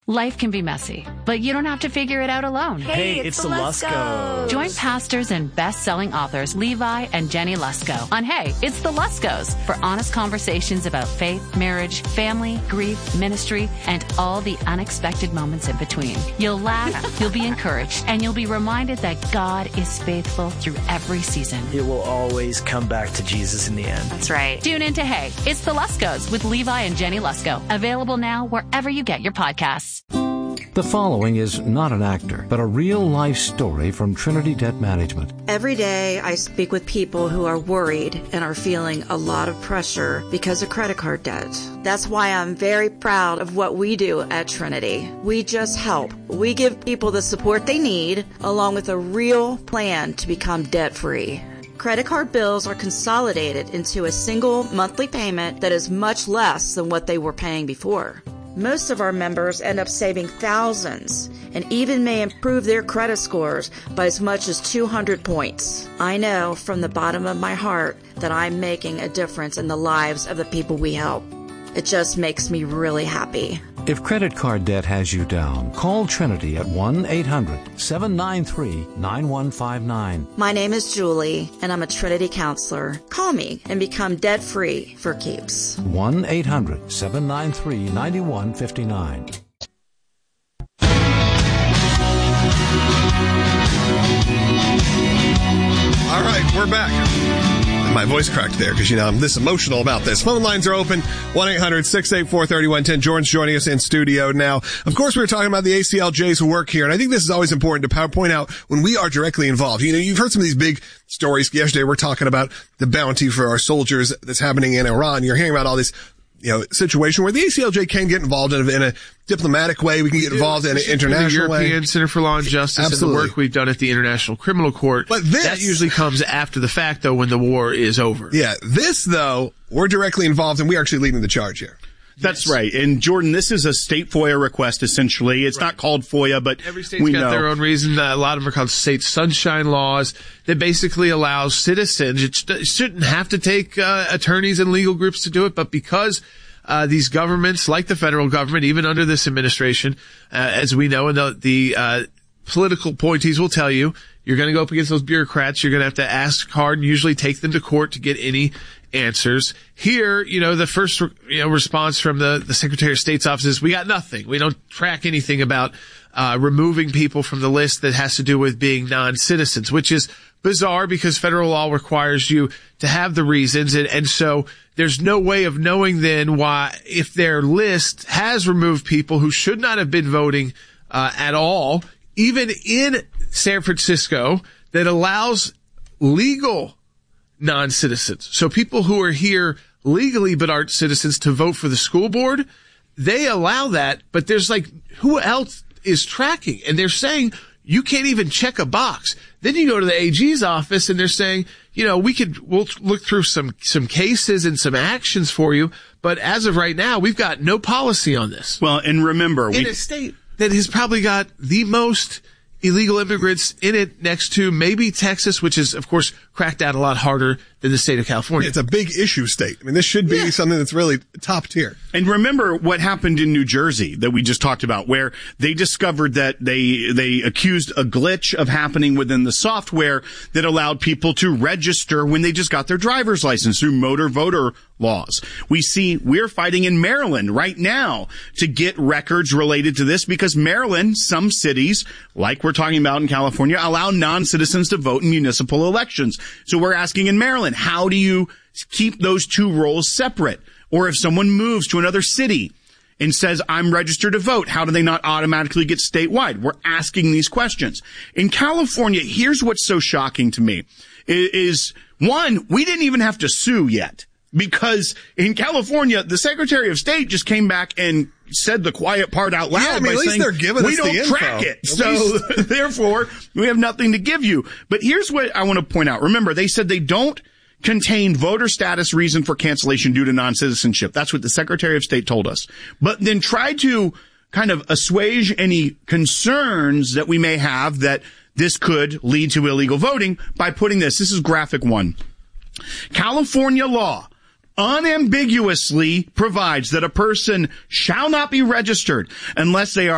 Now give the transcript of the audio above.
Life can be messy, but you don't have to figure it out alone. Hey, it's the Luskos. Join pastors and best-selling authors Levi and Jenny Lusko on Hey, It's the Luskos for honest conversations about faith, marriage, family, grief, ministry, and all the unexpected moments in between. You'll laugh, you'll be encouraged, and you'll be reminded that God is faithful through every season. It will always come back to Jesus in the end. That's right. Tune in to Hey, It's the Luskos with Levi and Jenny Lusko. Available now wherever you get your podcasts. The following is not an actor, but a real-life story from Trinity Debt Management. Every day I speak with people who are worried and are feeling a lot of pressure because of credit card debt. That's why I'm very proud of what we do at Trinity. We just help. We give people the support they need, along with a real plan to become debt-free. Credit card bills are consolidated into a single monthly payment that is much less than what they were paying before. Most of our members end up saving thousands and even may improve their credit scores by as much as 200 points. I know from the bottom of my heart that I'm making a difference in the lives of the people we help. It just makes me really happy. If credit card debt has you down, call Trinity at 1-800-793-9159. My name is Julie, and I'm a Trinity counselor. Call me and become debt-free for keeps. 1-800-793-9159. All right, we're back. My voice cracked there because, I'm this emotional about this. Phone lines are open, 1-800-684-3110. Jordan's joining us in studio now. Of course, we were talking about the ACLJs who work here, and I think this is always important to point out when we are directly involved. You've heard some of these big stories. Yesterday, we're talking about the bounty for our soldiers that's happening in Iran. You're hearing about all this situation where the ACLJ can get involved in a diplomatic way. We can get involved in an international way. The European Center for Law and Justice. Absolutely. And the work we've done at the International Criminal Court. But that usually comes after the fact, though, when the war is over. Yeah. This, though, we're directly involved, and we're actually leading the charge here. That's right. And Jordan, this is a state FOIA request, essentially. It's not called FOIA, but every state's got their own reason. A lot of them are called state sunshine laws that basically allows citizens, it shouldn't have to take attorneys and legal groups to do it, but because these governments, like the federal government, even under this administration, as we know, and the political appointees will tell you, you're going to go up against those bureaucrats. You're going to have to ask hard and usually take them to court to get any answers. Here, the first, response from the Secretary of State's office is, we got nothing. We don't track anything about removing people from the list that has to do with being non-citizens, which is bizarre because federal law requires you to have the reasons. And so there's no way of knowing then why, if their list has removed people who should not have been voting at all, even in San Francisco, that allows legal non-citizens. So people who are here legally but aren't citizens to vote for the school board, they allow that, but there's who else is tracking? And they're saying you can't even check a box. Then you go to the AG's office and they're saying, we'll look through some cases and some actions for you, but as of right now, we've got no policy on this. Well, and remember, in a state that has probably got the most illegal immigrants in it, next to maybe Texas, which is, of course, cracked out a lot harder than the state of California. It's a big issue state. This should be something that's really top tier. And remember what happened in New Jersey that we just talked about, where they discovered that they accused a glitch of happening within the software that allowed people to register when they just got their driver's license through motor voter laws. We're fighting in Maryland right now to get records related to this because Maryland, some cities, like we're talking about in California, allow non-citizens to vote in municipal elections. So we're asking in Maryland, how do you keep those two roles separate? Or if someone moves to another city and says, I'm registered to vote, how do they not automatically get statewide? We're asking these questions. In California, here's what's so shocking to me is one, we didn't even have to sue yet. Because in California, the Secretary of State just came back and said the quiet part out loud by saying, we don't track it. So therefore, we have nothing to give you. But here's what I want to point out. Remember, they said they don't contain voter status reason for cancellation due to non-citizenship. That's what the Secretary of State told us. But then tried to kind of assuage any concerns that we may have that this could lead to illegal voting by putting this. This is graphic one. California law unambiguously provides that a person shall not be registered unless they are